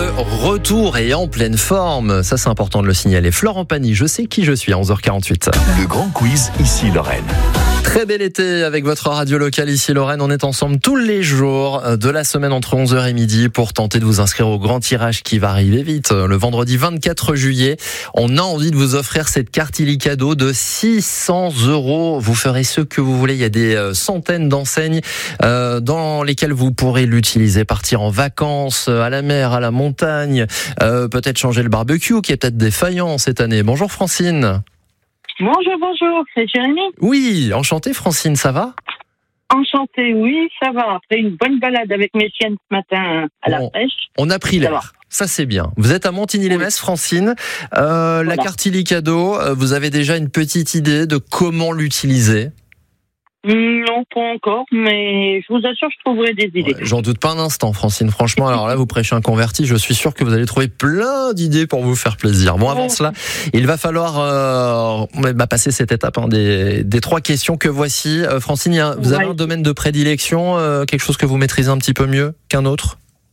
retour et en pleine forme. Ça, c'est important de le signaler. Florent Pagny, je sais qui je suis à 11h48. Le grand quiz ici Lorraine. Très bel été avec votre radio locale ici Lorraine. On est ensemble tous les jours de la semaine entre 11h et midi pour tenter de vous inscrire au grand tirage qui va arriver vite. Le vendredi 24 juillet, on a envie de vous offrir cette carte illicadeau de 600 €. Vous ferez ce que vous voulez. Il y a des centaines d'enseignes dans lesquelles vous pourrez l'utiliser. Partir en vacances, à la mer, à la montagne, peut-être changer le barbecue qui est peut-être défaillant cette année. Bonjour Francine. Bonjour, c'est Jérémy. Oui, enchantée Francine, ça va ? Enchantée, oui, ça va. Après une bonne balade avec mes chiennes ce matin à la pêche. On a pris l'air. Ça c'est bien. Vous êtes à Montigny-lès-Metz, Francine. La carte illicadeau, vous avez déjà une petite idée de comment l'utiliser ? Non, pas encore, mais je vous assure, je trouverai des idées. Ouais, j'en doute pas un instant, Francine. Franchement, alors là, vous prêchez un converti. Je suis sûr que vous allez trouver plein d'idées pour vous faire plaisir. Bon, avant cela, il va falloir passer cette étape des 3 questions que voici. Francine, vous avez un domaine de prédilection, quelque chose que vous maîtrisez un petit peu mieux qu'un autre ?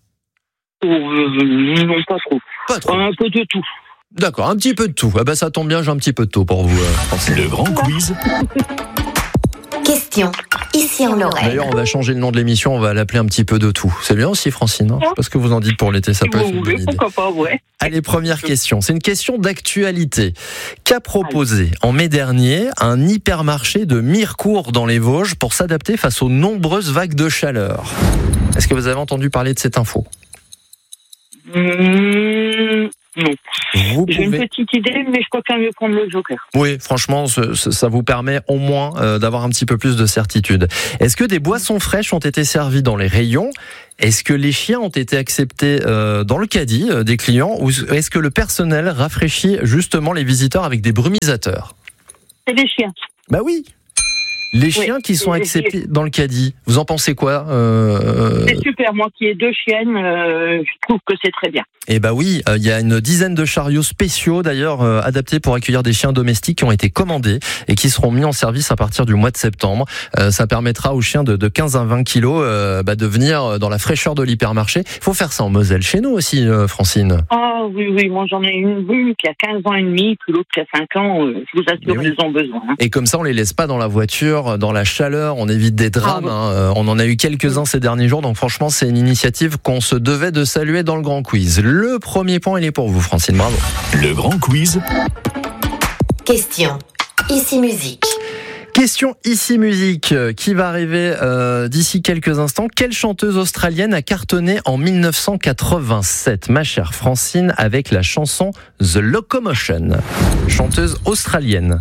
Non, pas trop. Pas trop. Un peu de tout. D'accord, un petit peu de tout. Ça tombe bien, j'ai un petit peu de tout pour vous, Francine. Le grand quiz. Question, ici en Lorraine. D'ailleurs, on va changer le nom de l'émission, on va l'appeler un petit peu de tout. C'est bien aussi, Francine, hein ? Je sais pas ce que vous en dites pour l'été, ça peut être une bonne idée. Pourquoi pas, ouais. Allez, première question. C'est une question d'actualité. Qu'a proposé en mai dernier un hypermarché de Mirecourt dans les Vosges pour s'adapter face aux nombreuses vagues de chaleur ? Est-ce que vous avez entendu parler de cette info ? Non. J'ai une petite idée, mais je préfère mieux prendre le joker. Oui, franchement, ça vous permet au moins d'avoir un petit peu plus de certitude. Est-ce que des boissons fraîches ont été servies dans les rayons ? Est-ce que les chiens ont été acceptés dans le caddie des clients ? Ou est-ce que le personnel rafraîchit justement les visiteurs avec des brumisateurs ? C'est des chiens. Bah oui. Les chiens qui sont acceptés dans le caddie, vous en pensez quoi ? C'est super, moi qui ai 2 chiennes, je trouve que c'est très bien. Eh bah oui, il y a une dizaine de chariots spéciaux d'ailleurs adaptés pour accueillir des chiens domestiques qui ont été commandés et qui seront mis en service à partir du mois de septembre. Ça permettra aux chiens de 15 à 20 kilos de venir dans la fraîcheur de l'hypermarché. Il faut faire ça en Moselle chez nous aussi, Francine. Ah oui, moi j'en ai une qui a 15 ans et demi, puis l'autre qui a 5 ans, je vous assure qu'ils ont besoin. Hein. Et comme ça, on les laisse pas dans la voiture, dans la chaleur, on évite des drames. On en a eu quelques-uns ces derniers jours, donc franchement, c'est une initiative qu'on se devait de saluer dans le grand quiz. Le premier point, il est pour vous, Francine, bravo. Le grand quiz. Question, ici musique. Question ici musique qui va arriver d'ici quelques instants. Quelle chanteuse australienne a cartonné en 1987, ma chère Francine, avec la chanson The Locomotion ? Chanteuse australienne.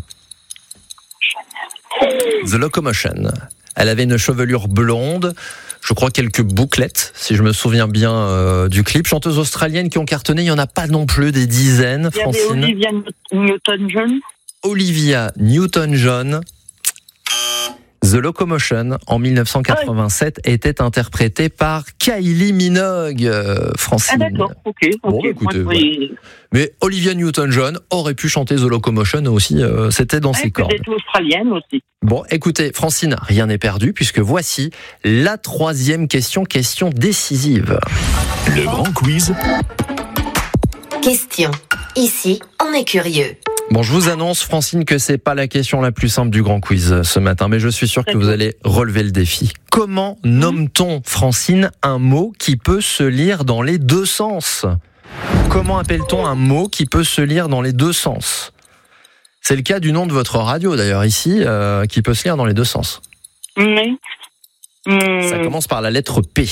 The Locomotion. Elle avait une chevelure blonde, je crois quelques bouclettes, si je me souviens bien du clip. Chanteuses australiennes qui ont cartonné, il n'y en a pas non plus des dizaines, Francine. Il y avait Olivia Newton-John. Olivia Newton-John. The Locomotion, en 1987, était interprétée par Kylie Minogue, Francine. Ah d'accord, ok. Bon, écoutez, mais Olivia Newton-John aurait pu chanter The Locomotion aussi, c'était dans ses cordes. Peut-être australienne aussi. Bon, écoutez, Francine, rien n'est perdu, puisque voici la 3e question décisive. Le grand quiz. Question, ici, on est curieux. Bon, je vous annonce, Francine, que c'est pas la question la plus simple du grand quiz ce matin, mais je suis sûr que vous allez relever le défi. Comment nomme-t-on, Francine, un mot qui peut se lire dans les 2 sens ? Comment appelle-t-on un mot qui peut se lire dans les 2 sens ? C'est le cas du nom de votre radio, d'ailleurs, ici, qui peut se lire dans les 2 sens. Oui. Ça commence par la lettre P.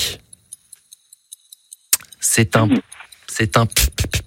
C'est un... Je sais pas,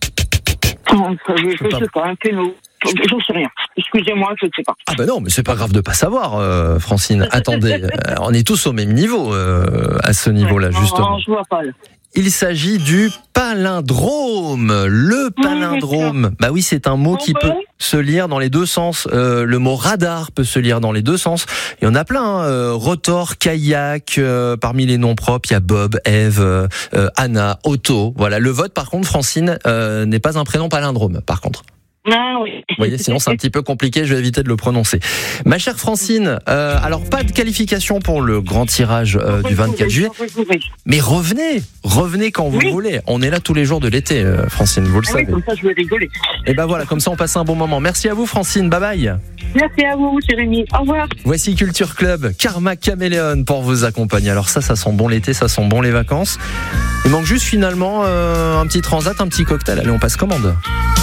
un péno. J'en sais rien. Excusez-moi, je ne sais pas. Ah ben non, mais c'est pas grave de pas savoir, Francine. Attendez, on est tous au même niveau, à ce niveau-là, justement. Non, je vois pas là. Il s'agit du palindrome. Le palindrome. Bah oui, c'est un mot qui peut se lire dans les 2 sens. Le mot radar peut se lire dans les 2 sens. Il y en a plein. Rotor, kayak. Parmi les noms propres, il y a Bob, Eve, Anna, Otto. Voilà. Le vote, par contre, Francine, n'est pas un prénom palindrome. Par contre. Ah oui. Vous voyez, sinon c'est un petit peu compliqué, je vais éviter de le prononcer. Ma chère Francine, alors pas de qualification pour le grand tirage du 24 juillet, mais revenez quand vous voulez. On est là tous les jours de l'été, Francine, vous le savez. Oui, comme ça je vais rigoler. Et ben voilà, comme ça on passe un bon moment. Merci à vous Francine, bye bye. Merci à vous, Jérémy. Au revoir. Voici Culture Club, Karma Caméléon pour vous accompagner. Alors ça sent bon l'été, ça sent bon les vacances. Il manque juste finalement un petit transat, un petit cocktail. Allez, on passe commande.